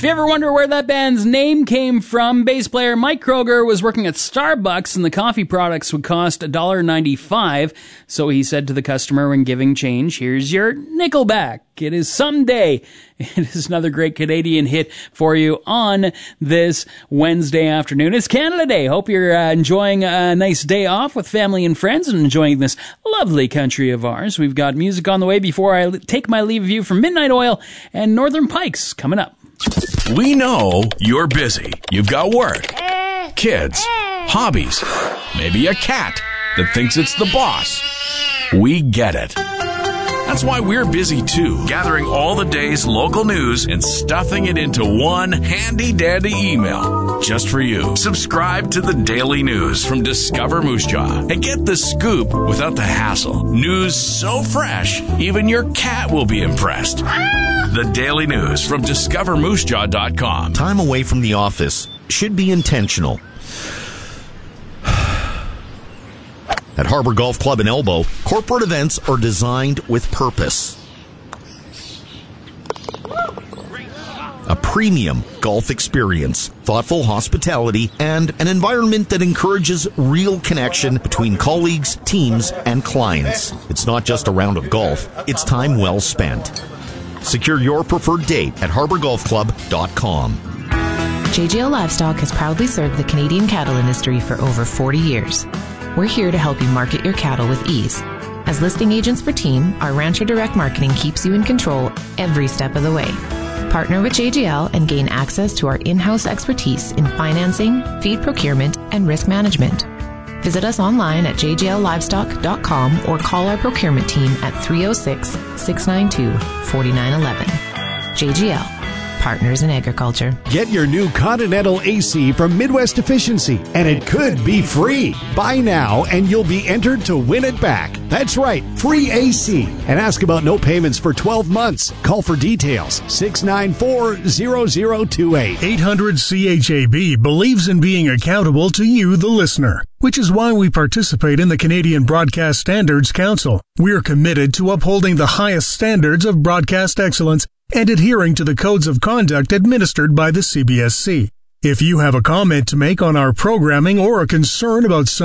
If you ever wonder where that band's name came from, bass player Mike Kroger was working at Starbucks and the coffee products would cost $1.95. So he said to the customer when giving change, "Here's your nickel back. It is Someday." It is another great Canadian hit for you on this Wednesday afternoon. It's Canada Day. Hope you're enjoying a nice day off with family and friends and enjoying this lovely country of ours. We've got music on the way before I take my leave of you from Midnight Oil and Northern Pikes coming up. We know you're busy. You've got work, kids, hobbies, maybe a cat that thinks it's the boss. We get it. That's why we're busy too, gathering all the day's local news and stuffing it into one handy-dandy email just for you. Subscribe to the Daily News from Discover Moose Jaw and get the scoop without the hassle. News so fresh, even your cat will be impressed. The Daily News from DiscoverMooseJaw.com. Time away from the office should be intentional. At Harbor Golf Club in Elbow, corporate events are designed with purpose. A premium golf experience, thoughtful hospitality, and an environment that encourages real connection between colleagues, teams, and clients. It's not just a round of golf, it's time well spent. Secure your preferred date at harborgolfclub.com. JGL Livestock has proudly served the Canadian cattle industry for over 40 years. We're here to help you market your cattle with ease. As listing agents for Team, our Rancher Direct Marketing keeps you in control every step of the way. Partner with JGL and gain access to our in-house expertise in financing, feed procurement, and risk management. Visit us online at jgllivestock.com or call our procurement team at 306-692-4911. JGL. Partners in agriculture. Get your new Continental AC from Midwest Efficiency, and it could be free. Buy now, and you'll be entered to win it back. That's right, free AC. And ask about no payments for 12 months. Call for details, 694-0028. 800-CHAB believes in being accountable to you, the listener, which is why we participate in the Canadian Broadcast Standards Council. We're committed to upholding the highest standards of broadcast excellence and adhering to the codes of conduct administered by the CBSC. If you have a comment to make on our programming or a concern about